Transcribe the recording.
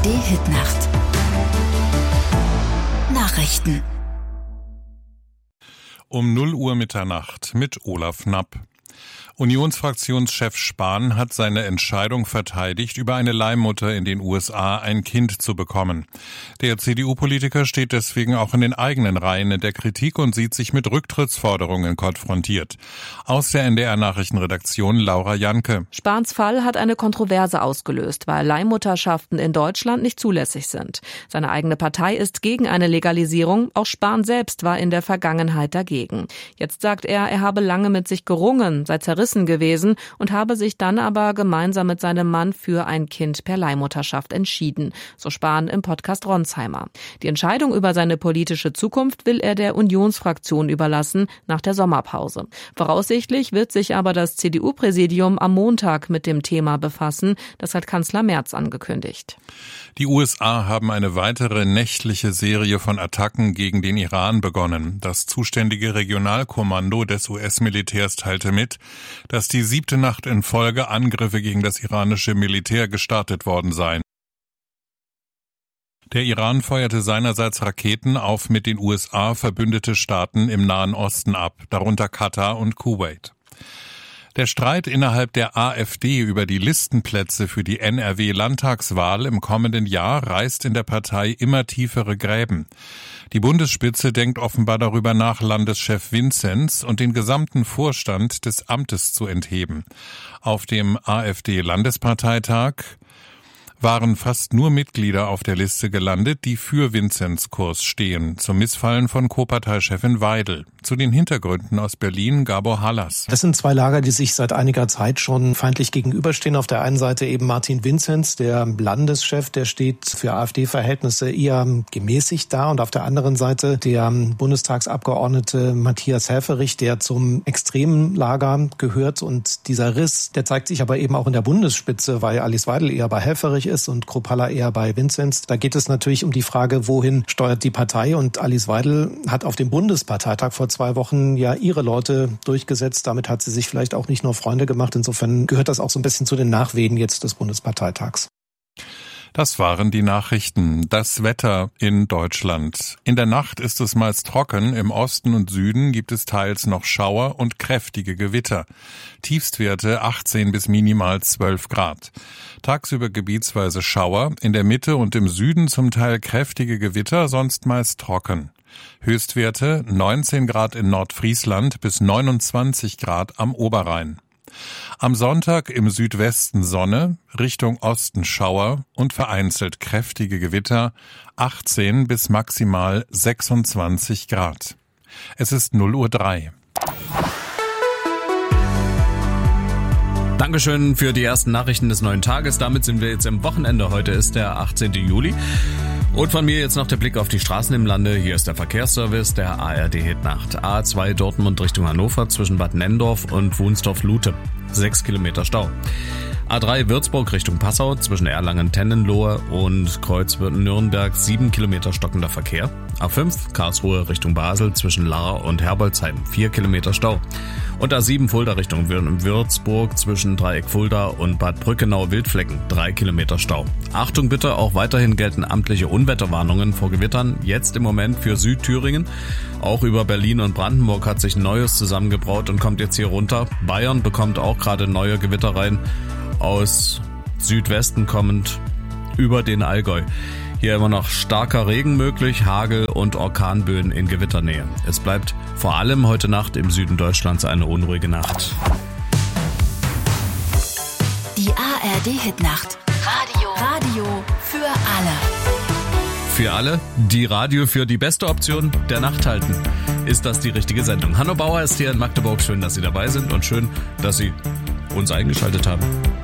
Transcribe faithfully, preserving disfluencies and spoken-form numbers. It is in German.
D-Hit-Nacht. Nachrichten. Um null Uhr Mitternacht mit Olaf Knapp. Unionsfraktionschef Spahn hat seine Entscheidung verteidigt, über eine Leihmutter in den U S A ein Kind zu bekommen. Der C D U-Politiker steht deswegen auch in den eigenen Reihen in der Kritik und sieht sich mit Rücktrittsforderungen konfrontiert. Aus der N D R-Nachrichtenredaktion Laura Janke. Spahns Fall hat eine Kontroverse ausgelöst, weil Leihmutterschaften in Deutschland nicht zulässig sind. Seine eigene Partei ist gegen eine Legalisierung, auch Spahn selbst war in der Vergangenheit dagegen. Jetzt sagt er, er habe lange mit sich gerungen, sei zerrissen gewesen und habe sich dann aber gemeinsam mit seinem Mann für ein Kind per Leihmutterschaft entschieden, so Spahn im Podcast Ronsheimer. Die Entscheidung über seine politische Zukunft will er der Unionsfraktion überlassen nach der Sommerpause. Voraussichtlich wird sich aber das C D U-Präsidium am Montag mit dem Thema befassen, das hat Kanzler Merz angekündigt. Die U S A haben eine weitere nächtliche Serie von Attacken gegen den Iran begonnen. Das zuständige Regionalkommando des U S-Militärs teilte mit, dass die siebte Nacht in Folge Angriffe gegen das iranische Militär gestartet worden seien. Der Iran feuerte seinerseits Raketen auf mit den U S A verbündete Staaten im Nahen Osten ab, darunter Katar und Kuwait. Der Streit innerhalb der AfD über die Listenplätze für die N R W-Landtagswahl im kommenden Jahr reißt in der Partei immer tiefere Gräben. Die Bundesspitze denkt offenbar darüber nach, Landeschef Vinzenz und den gesamten Vorstand des Amtes zu entheben. Auf dem AfD-Landesparteitag waren fast nur Mitglieder auf der Liste gelandet, die für Vinzenz Kurs stehen, zum Missfallen von Co-Parteichefin Weidel. Zu den Hintergründen aus Berlin Gabor Hallas. Das sind zwei Lager, die sich seit einiger Zeit schon feindlich gegenüberstehen. Auf der einen Seite eben Martin Vinzenz, der Landeschef, der steht für AfD-Verhältnisse eher gemäßigt da. Und auf der anderen Seite der Bundestagsabgeordnete Matthias Helfferich, der zum extremen Lager gehört. Und dieser Riss, der zeigt sich aber eben auch in der Bundesspitze, weil Alice Weidel eher bei Helfferich ist und Kruppalla eher bei Vinzenz. Da geht es natürlich um die Frage, wohin steuert die Partei? Und Alice Weidel hat auf dem Bundesparteitag vor zwei Wochen ja ihre Leute durchgesetzt. Damit hat sie sich vielleicht auch nicht nur Freunde gemacht. Insofern gehört das auch so ein bisschen zu den Nachwehen jetzt des Bundesparteitags. Das waren die Nachrichten. Das Wetter in Deutschland. In der Nacht ist es meist trocken. Im Osten und Süden gibt es teils noch Schauer und kräftige Gewitter. Tiefstwerte achtzehn bis minimal zwölf Grad. Tagsüber gebietsweise Schauer. In der Mitte und im Süden zum Teil kräftige Gewitter, sonst meist trocken. Höchstwerte neunzehn Grad in Nordfriesland bis neunundzwanzig Grad am Oberrhein. Am Sonntag im Südwesten Sonne, Richtung Osten Schauer und vereinzelt kräftige Gewitter, achtzehn bis maximal sechsundzwanzig Grad. Es ist null Uhr drei. Dankeschön für die ersten Nachrichten des neuen Tages. Damit sind wir jetzt im Wochenende. Heute ist der achtzehnten Juli. Und von mir jetzt noch der Blick auf die Straßen im Lande. Hier ist der Verkehrsservice der A R D-Hit-Nacht. A zwei Dortmund Richtung Hannover zwischen Bad Nenndorf und Wunstorf-Lute. Sechs Kilometer Stau. A drei Würzburg Richtung Passau zwischen Erlangen-Tennenlohe und Kreuzwürden-Nürnberg. Sieben Kilometer stockender Verkehr. A fünf Karlsruhe Richtung Basel zwischen Lahr und Herbolzheim. Vier Kilometer Stau. Und A sieben Fulda Richtung Würzburg zwischen Dreieck Fulda und Bad Brückenau-Wildflecken. Drei Kilometer Stau. Achtung bitte, auch weiterhin gelten amtliche Unwetterwarnungen vor Gewittern. Jetzt im Moment für Südthüringen. Auch über Berlin und Brandenburg hat sich Neues zusammengebraut und kommt jetzt hier runter. Bayern bekommt auch gerade neue Gewitter rein. Aus Südwesten kommend über den Allgäu. Hier immer noch starker Regen möglich, Hagel und Orkanböen in Gewitternähe. Es bleibt vor allem heute Nacht im Süden Deutschlands eine unruhige Nacht. Die A R D-Hit-Nacht. Radio. Radio für alle. Für alle, die Radio für die beste Option der Nacht halten, ist das die richtige Sendung. Hanno Bauer ist hier in Magdeburg. Schön, dass Sie dabei sind und schön, dass Sie uns eingeschaltet haben.